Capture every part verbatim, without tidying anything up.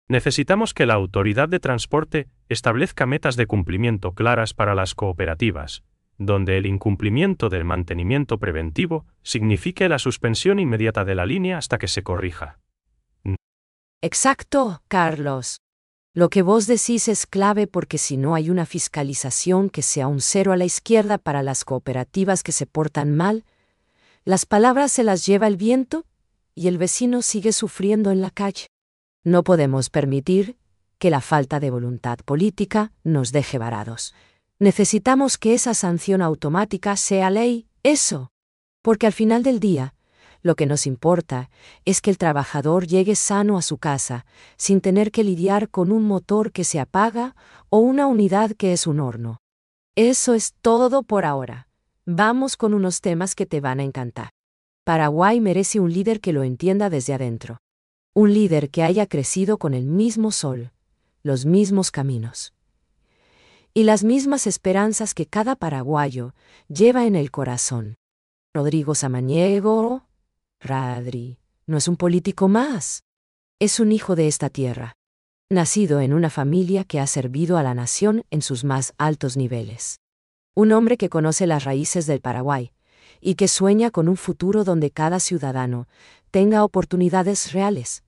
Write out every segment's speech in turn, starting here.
Necesitamos que la Autoridad de Transporte establezca metas de cumplimiento claras para las cooperativas, donde el incumplimiento del mantenimiento preventivo signifique la suspensión inmediata de la línea hasta que se corrija. Exacto, Carlos. Lo que vos decís es clave porque si no hay una fiscalización que sea un cero a la izquierda para las cooperativas que se portan mal, las palabras se las lleva el viento y el vecino sigue sufriendo en la calle. No podemos permitir que la falta de voluntad política nos deje varados. Necesitamos que esa sanción automática sea ley, eso. Porque al final del día, lo que nos importa es que el trabajador llegue sano a su casa, sin tener que lidiar con un motor que se apaga o una unidad que es un horno. Eso es todo por ahora. Vamos con unos temas que te van a encantar. Paraguay merece un líder que lo entienda desde adentro. Un líder que haya crecido con el mismo sol, los mismos caminos y las mismas esperanzas que cada paraguayo lleva en el corazón. Rodrigo Samaniego, Radri, no es un político más. Es un hijo de esta tierra, nacido en una familia que ha servido a la nación en sus más altos niveles. Un hombre que conoce las raíces del Paraguay y que sueña con un futuro donde cada ciudadano tenga oportunidades reales.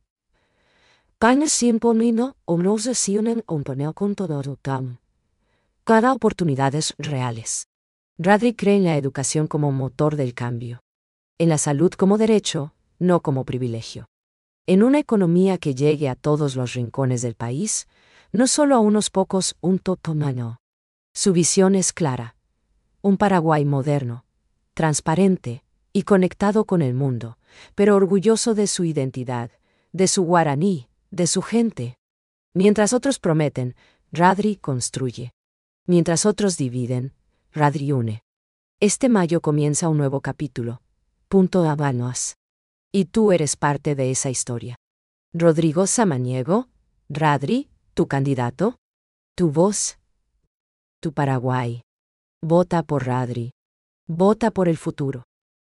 Cada oportunidades reales. Radri cree en la educación como motor del cambio. En la salud como derecho, no como privilegio. En una economía que llegue a todos los rincones del país, no solo a unos pocos, un totomano. Su visión es clara. Un Paraguay moderno, transparente y conectado con el mundo, pero orgulloso de su identidad, de su guaraní, de su gente. Mientras otros prometen, Radri construye. Mientras otros dividen, Radri une. Este mayo comienza un nuevo capítulo. Punto Habanos. Y tú eres parte de esa historia. Rodrigo Samaniego, Radri, tu candidato, tu voz, tu Paraguay. Vota por Radri. Vota por el futuro.